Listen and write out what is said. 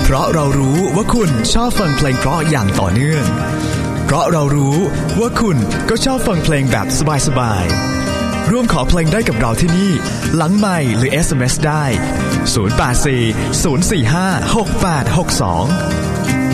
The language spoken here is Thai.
เพราะเรารู้ว่าคุณชอบฟังเพลงเพราะอย่างต่อเนื่องเพราะเรารู้ว่าคุณก็ชอบฟังเพลงแบบสบายๆร่วมขอเพลงได้กับเราที่นี่หลังไมค์หรือ SMS ได้ 084 045 6862